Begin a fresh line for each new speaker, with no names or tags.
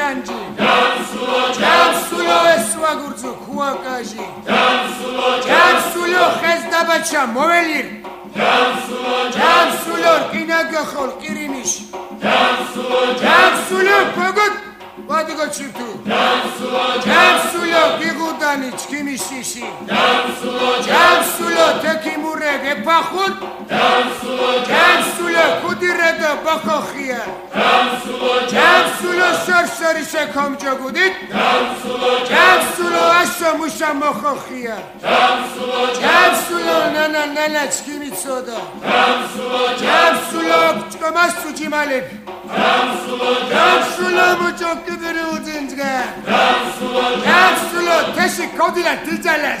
სანჯი ჯამსულო ესვაგურძო ქუაკაჟი ჯამსულო ხესდაბაჩა მოველირ ჯამსულო რკინაგახოლ ყირინიშ ჯამსულო გოგოთ ვადიგო ჩირთუ ჯამსულო გიგუდანი ჩქიმიშიში ჯამსულო თექიმურე გეფახут ჯამსულო ქუდირედო ბახოხია ჯამსულო სორსორი შეკომჯოგუდით ჯამსულო აშო მუშა მოხოხია ჯამსულო ნანა ჩქიმიცოდა ჯამსულო ჭკომასუ ჯიმალები ჯამსულო მოჭოკი ბირუდინჯგა ჯამსულო თეში კოდილა დიჯალას